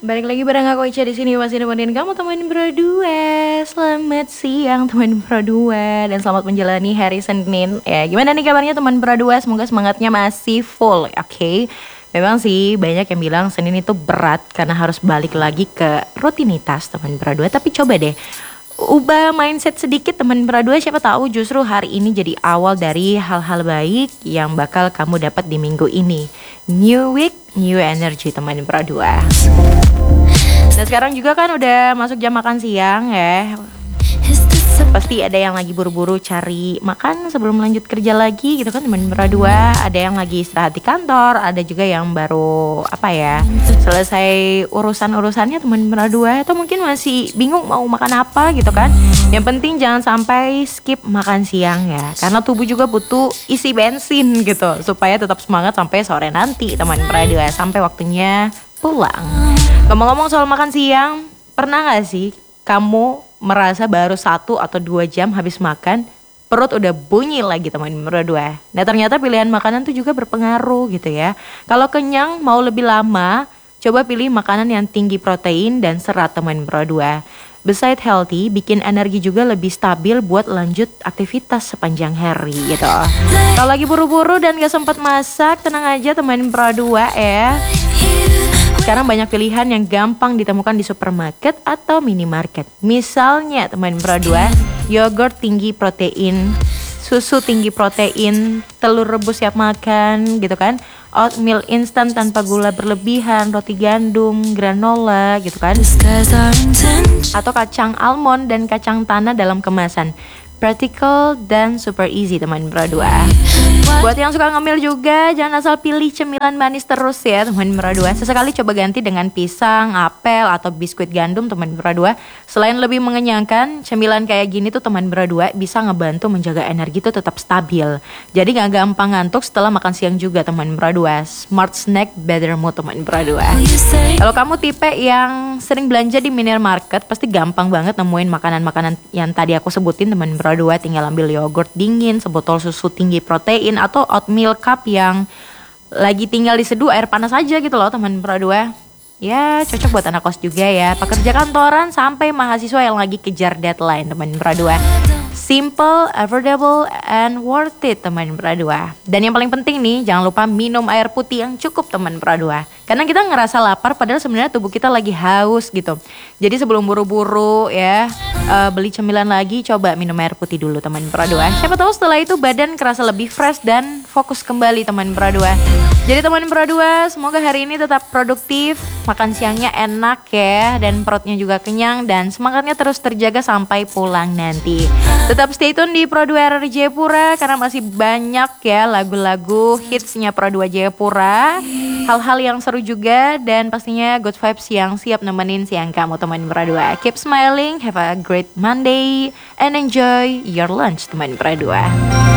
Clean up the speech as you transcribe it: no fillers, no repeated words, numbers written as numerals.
Balik lagi bareng aku Ica di sini masih nemenin kamu teman berdua. Selamat siang teman berdua dan selamat menjalani hari Senin. Ya, gimana nih kabarnya teman berdua? Semoga semangatnya masih full, oke? Memang sih banyak yang bilang Senin itu berat karena harus balik lagi ke rutinitas teman berdua. Tapi coba deh ubah mindset sedikit teman berdua, siapa tahu justru hari ini jadi awal dari hal-hal baik yang bakal kamu dapat di minggu ini. New week, new energy teman berdua. Nah sekarang juga kan udah masuk jam makan siang ya. Pasti ada yang lagi buru-buru cari makan sebelum lanjut kerja lagi gitu kan teman berdua. Ada yang lagi istirahat di kantor, ada juga yang baru selesai urusan-urusannya teman berdua. Atau mungkin masih bingung mau makan apa gitu kan. Yang penting jangan sampai skip makan siang ya, karena tubuh juga butuh isi bensin gitu supaya tetap semangat sampai sore nanti teman berdua, sampai waktunya pulang. Ngomong-ngomong soal makan siang, pernah gak sih kamu merasa baru 1 atau 2 jam habis makan, perut udah bunyi lagi teman berdua. Nah ternyata pilihan makanan tuh juga berpengaruh gitu ya. Kalau kenyang mau lebih lama, coba pilih makanan yang tinggi protein dan serat teman berdua. Beside healthy, bikin energi juga lebih stabil buat lanjut aktivitas sepanjang hari gitu. Kalau lagi buru-buru dan gak sempat masak, tenang aja teman berdua ya. Sekarang banyak pilihan yang gampang ditemukan di supermarket atau minimarket. Misalnya teman berdua, yogurt tinggi protein, susu tinggi protein, telur rebus siap makan gitu kan, oatmeal instan tanpa gula berlebihan, roti gandum, granola gitu kan, atau kacang almond dan kacang tanah dalam kemasan. Practical dan super easy teman berdua. Buat yang suka ngemil juga, jangan asal pilih cemilan manis terus ya teman berdua. Sesekali coba ganti dengan pisang, apel, atau biskuit gandum teman berdua. Selain lebih mengenyangkan, cemilan kayak gini tuh teman berdua bisa ngebantu menjaga energi tuh tetap stabil. Jadi gak gampang ngantuk setelah makan siang juga teman berdua. Smart snack, better mood teman berdua. Kalau kamu tipe yang sering belanja di minimarket, pasti gampang banget nemuin makanan-makanan yang tadi aku sebutin teman berdua. Tinggal ambil yogurt dingin, sebotol susu tinggi protein, atau oatmeal cup yang lagi tinggal diseduh air panas aja gitu loh teman berdua. Ya cocok buat anak kos juga ya, pekerja kantoran sampai mahasiswa yang lagi kejar deadline teman berdua. Simple, affordable, and worth it teman berdua. Dan yang paling penting nih, jangan lupa minum air putih yang cukup teman berdua. Karena kita ngerasa lapar padahal sebenarnya tubuh kita lagi haus gitu. Jadi sebelum buru-buru ya beli cemilan lagi, coba minum air putih dulu teman berdua. Siapa tahu setelah itu badan kerasa lebih fresh dan fokus kembali teman berdua. Jadi teman berdua, semoga hari ini tetap produktif, makan siangnya enak ya, dan perutnya juga kenyang, dan semangatnya terus terjaga sampai pulang nanti. Tetap stay tune di Pro 2 RRI Jayapura karena masih banyak ya lagu-lagu hitsnya Pro 2 Jayapura, hal-hal yang seru juga, dan pastinya good vibes yang siap nemenin siang kamu teman berdua. Keep smiling, have a great Monday, and enjoy your lunch teman berdua.